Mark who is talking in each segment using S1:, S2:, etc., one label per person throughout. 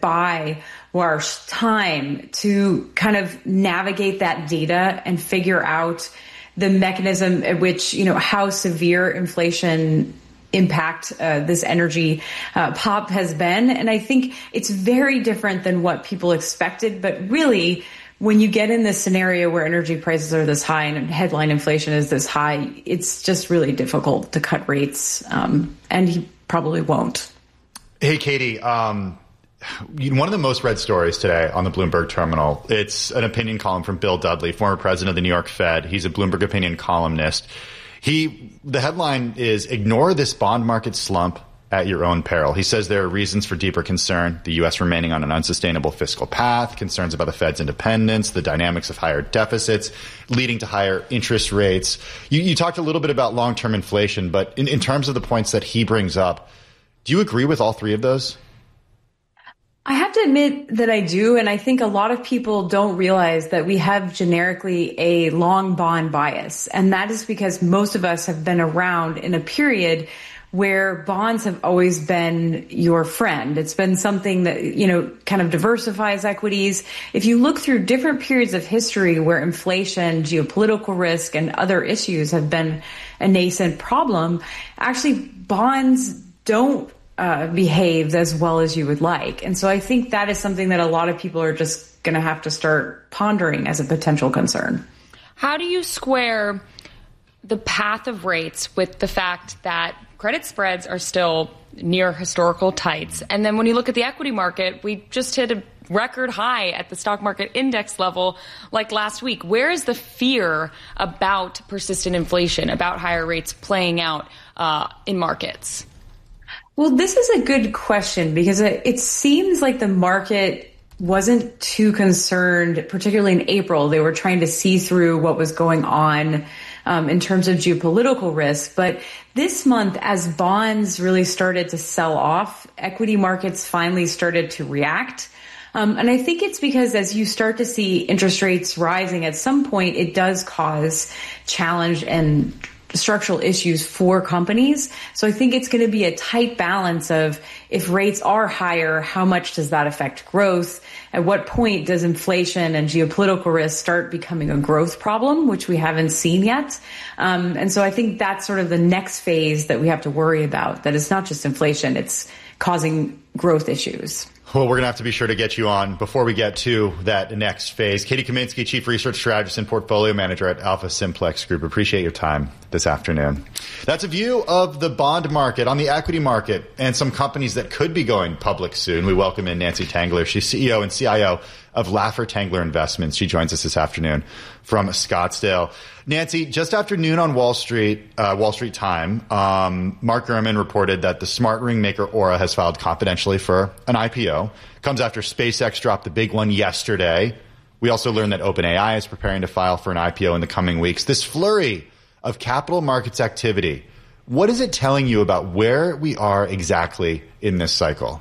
S1: buy our time to kind of navigate that data and figure out the mechanism at which, how severe inflation impact this energy pop has been. And I think it's very different than what people expected. But really, when you get in this scenario where energy prices are this high and headline inflation is this high, it's just really difficult to cut rates. And he probably won't.
S2: Hey, Katie, one of the most read stories today on the Bloomberg terminal, it's an opinion column from Bill Dudley, former president of the New York Fed. He's a Bloomberg opinion columnist. The headline is "Ignore this bond market slump at your own peril." He says there are reasons for deeper concern: the U.S. remaining on an unsustainable fiscal path, concerns about the Fed's independence, the dynamics of higher deficits leading to higher interest rates. You talked a little bit about long-term inflation, but in terms of the points that he brings up, do you agree with all three of those?
S1: I have to admit that I do, and I think a lot of people don't realize that we have generically a long bond bias, and that is because most of us have been around in a period where bonds have always been your friend. It's been something that, kind of diversifies equities. If you look through different periods of history where inflation, geopolitical risk, and other issues have been a nascent problem, actually bonds don't behave as well as you would like. And so I think that is something that a lot of people are just going to have to start pondering as a potential concern.
S3: How do you square the path of rates with the fact that credit spreads are still near historical tights? And then when you look at the equity market, we just hit a record high at the stock market index level like last week. Where is the fear about persistent inflation, about higher rates playing out in markets?
S1: Well, this is a good question because it seems like the market wasn't too concerned, particularly in April. They were trying to see through what was going on in terms of geopolitical risk. But this month, as bonds really started to sell off, equity markets finally started to react. And I think it's because as you start to see interest rates rising, at some point it does cause challenge and structural issues for companies. So I think it's going to be a tight balance of if rates are higher, how much does that affect growth? At what point does inflation and geopolitical risk start becoming a growth problem, which we haven't seen yet? And so I think that's sort of the next phase that we have to worry about, that it's not just inflation, it's causing growth issues.
S2: Well, we're going to have to be sure to get you on before we get to that next phase. Katie Kaminsky, Chief Research Strategist and Portfolio Manager at Alpha Simplex Group. Appreciate your time this afternoon. That's a view of the bond market, on the equity market, and some companies that could be going public soon. We welcome in Nancy Tengler. She's CEO and CIO of Laffer Tengler Investments. She joins us this afternoon from Scottsdale. Nancy, just after noon on Wall Street time, Mark Gurman reported that the smart ring maker Aura has filed confidentially for an IPO. Comes after SpaceX dropped the big one yesterday. We also learned that OpenAI is preparing to file for an IPO in the coming weeks. This flurry of capital markets activity, what is it telling you about where we are exactly in this cycle?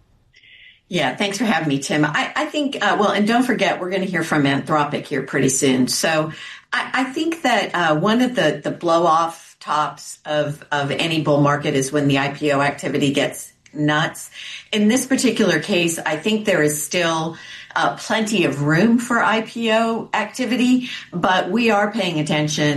S4: Yeah, thanks for having me, Tim. I think, and don't forget, we're going to hear from Anthropic here pretty soon. So I think that one of the blow-off tops of any bull market is when the IPO activity gets nuts. In this particular case, I think there is still plenty of room for IPO activity, but we are paying attention.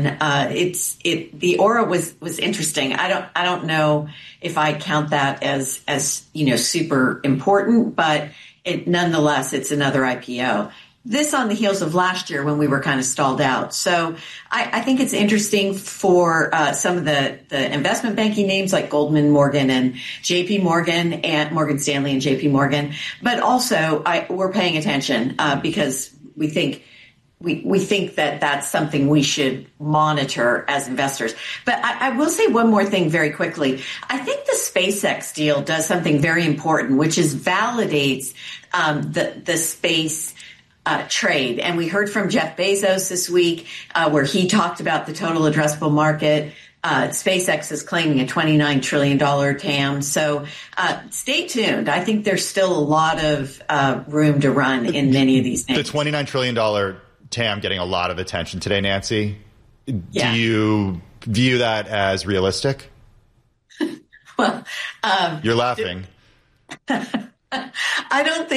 S4: The Aura was interesting. I don't know if I count that as super important, but nonetheless, it's another IPO. This on the heels of last year when we were kind of stalled out. So I think it's interesting for some of the investment banking names like Goldman, Morgan, and JP Morgan, and Morgan Stanley and JP Morgan. But also we're paying attention because we think that that's something we should monitor as investors. But I will say one more thing very quickly. I think the SpaceX deal does something very important, which is validates the space trade. And we heard from Jeff Bezos this week where he talked about the total addressable market. SpaceX is claiming a $29 trillion TAM. So stay tuned. I think there's still a lot of room to run in many of these names.
S2: The $29 trillion TAM getting a lot of attention today, Nancy.
S4: Yeah.
S2: Do you view that as realistic?
S4: Well,
S2: you're laughing.
S4: I don't think